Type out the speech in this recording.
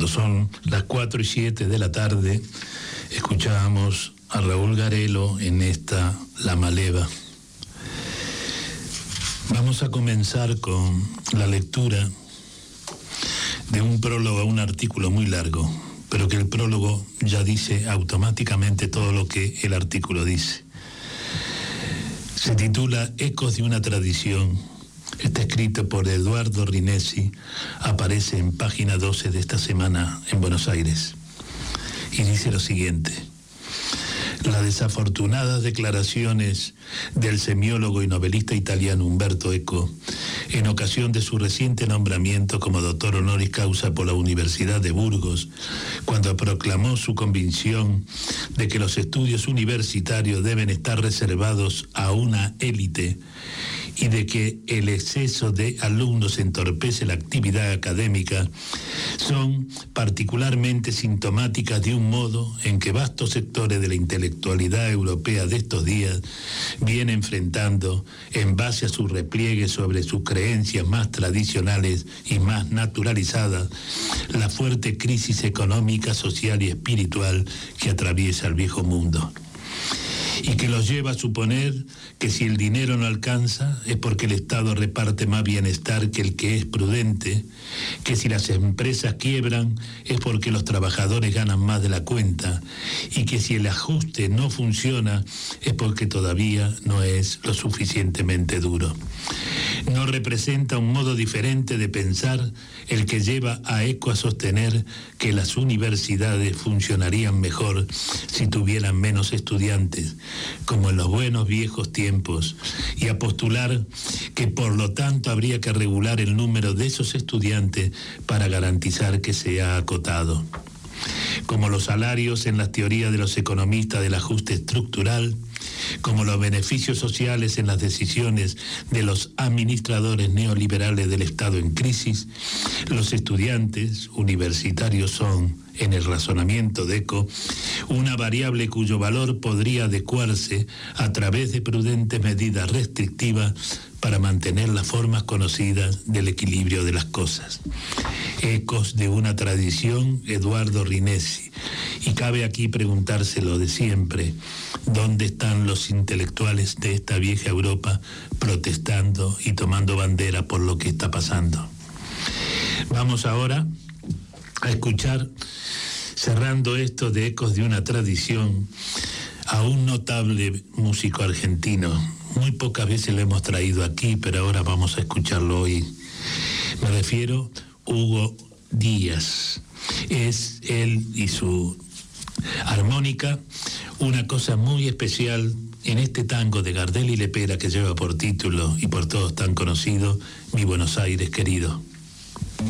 Cuando son las 4:07 de la tarde, escuchábamos a Raúl Garelo en esta La Maleva. Vamos a comenzar con la lectura de un prólogo a un artículo muy largo, pero que el prólogo ya dice automáticamente todo lo que el artículo dice. Se titula Ecos de una tradición. Está escrito por Eduardo Rinesi, aparece en página 12 de esta semana en Buenos Aires. Y dice lo siguiente: las desafortunadas declaraciones del semiólogo y novelista italiano Umberto Eco, en ocasión de su reciente nombramiento como doctor honoris causa por la Universidad de Burgos, cuando proclamó su convicción de que los estudios universitarios deben estar reservados a una élite y de que el exceso de alumnos entorpece la actividad académica, son particularmente sintomáticas de un modo en que vastos sectores de la intelectualidad europea de estos días viene enfrentando, en base a sus repliegues sobre sus creencias más tradicionales y más naturalizadas, la fuerte crisis económica, social y espiritual que atraviesa el viejo mundo, y que los lleva a suponer que si el dinero no alcanza es porque el Estado reparte más bienestar que el que es prudente, que si las empresas quiebran es porque los trabajadores ganan más de la cuenta, y que si el ajuste no funciona es porque todavía no es lo suficientemente duro. No representa un modo diferente de pensar el que lleva a Eco a sostener que las universidades funcionarían mejor si tuvieran menos estudiantes, como en los buenos viejos tiempos, y a postular que por lo tanto habría que regular el número de esos estudiantes para garantizar que sea acotado. Como los salarios en las teorías de los economistas del ajuste estructural, como los beneficios sociales en las decisiones de los administradores neoliberales del Estado en crisis, los estudiantes universitarios son, en el razonamiento de Eco, una variable cuyo valor podría adecuarse a través de prudentes medidas restrictivas para mantener las formas conocidas del equilibrio de las cosas. Ecos de una tradición, Eduardo Rinesi. Y cabe aquí preguntarse lo de siempre: ¿dónde están los intelectuales de esta vieja Europa protestando y tomando bandera por lo que está pasando? Vamos ahora a escuchar, cerrando esto de Ecos de una tradición, a un notable músico argentino. Muy pocas veces lo hemos traído aquí, pero ahora vamos a escucharlo hoy. Me refiero a Hugo Díaz. Es él y su armónica una cosa muy especial en este tango de Gardel y Lepera que lleva por título y por todos tan conocido, Mi Buenos Aires querido.